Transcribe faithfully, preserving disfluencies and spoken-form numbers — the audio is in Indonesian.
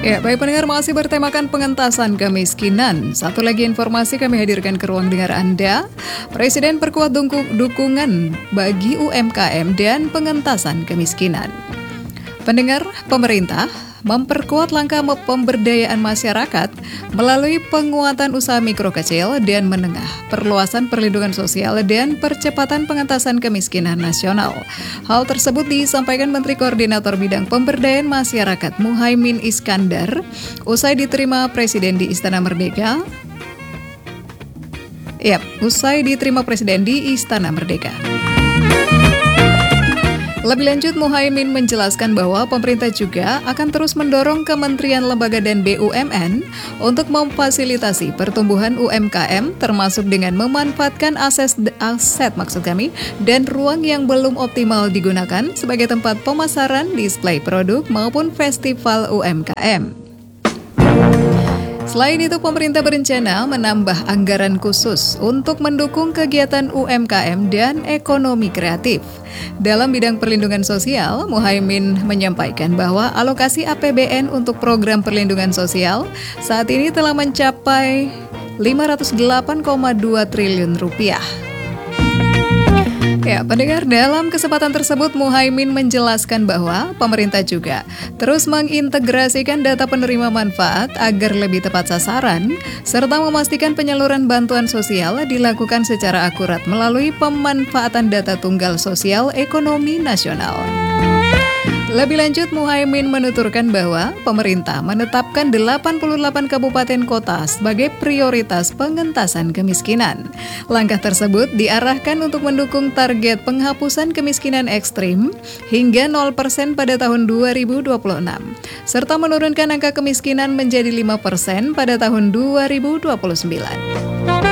Ya, baik pendengar, masih bertemakan pengentasan kemiskinan. Satu lagi informasi kami hadirkan ke ruang dengar Anda. Presiden perkuat dukungan bagi U M K M dan pengentasan kemiskinan. Pendengar, pemerintah memperkuat langkah pemberdayaan masyarakat melalui penguatan usaha mikro kecil dan menengah, perluasan perlindungan sosial, dan percepatan pengentasan kemiskinan nasional. Hal tersebut disampaikan Menteri Koordinator Bidang Pemberdayaan Masyarakat Muhaimin Iskandar usai diterima Presiden di Istana Merdeka. Ya, usai diterima Presiden di Istana Merdeka. Lebih lanjut, Muhaimin menjelaskan bahwa pemerintah juga akan terus mendorong kementerian, lembaga, dan B U M N untuk memfasilitasi pertumbuhan U M K M, termasuk dengan memanfaatkan aset, aset maksud kami, dan ruang yang belum optimal digunakan sebagai tempat pemasaran, display produk, maupun festival U M K M. Selain itu, pemerintah berencana menambah anggaran khusus untuk mendukung kegiatan U M K M dan ekonomi kreatif. Dalam bidang perlindungan sosial, Muhaimin menyampaikan bahwa alokasi A P B N untuk program perlindungan sosial saat ini telah mencapai lima ratus delapan koma dua triliun rupiah. Ya, pendengar, dalam kesempatan tersebut Muhaimin menjelaskan bahwa pemerintah juga terus mengintegrasikan data penerima manfaat agar lebih tepat sasaran, serta memastikan penyaluran bantuan sosial dilakukan secara akurat melalui pemanfaatan data tunggal sosial ekonomi nasional. Lebih lanjut, Muhaimin menuturkan bahwa pemerintah menetapkan delapan puluh delapan kabupaten kota sebagai prioritas pengentasan kemiskinan. Langkah tersebut diarahkan untuk mendukung target penghapusan kemiskinan ekstrim hingga nol persen pada tahun dua ribu dua puluh enam, serta menurunkan angka kemiskinan menjadi lima persen pada tahun dua ribu dua puluh sembilan.